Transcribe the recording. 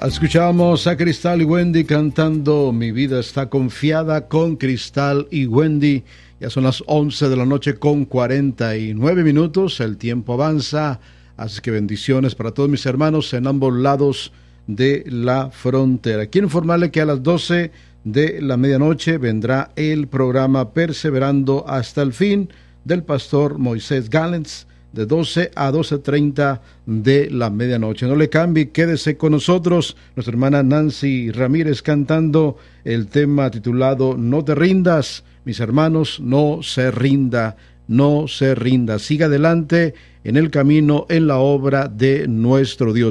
Escuchamos a Cristal y Wendy cantando Mi vida está confiada con Cristal y Wendy. Ya son las 11 de la noche con 49 minutos. El tiempo avanza. Así que bendiciones para todos mis hermanos en ambos lados de la frontera. Quiero informarle que a las 12 de la medianoche vendrá el programa Perseverando hasta el fin del pastor Moisés Galens, de 12 a 12:30 de la medianoche. No le cambie, quédese con nosotros. Nuestra hermana Nancy Ramírez cantando el tema titulado No te rindas. Mis hermanos, no se rinda, no se rinda. Siga adelante en el camino, en la obra de nuestro Dios.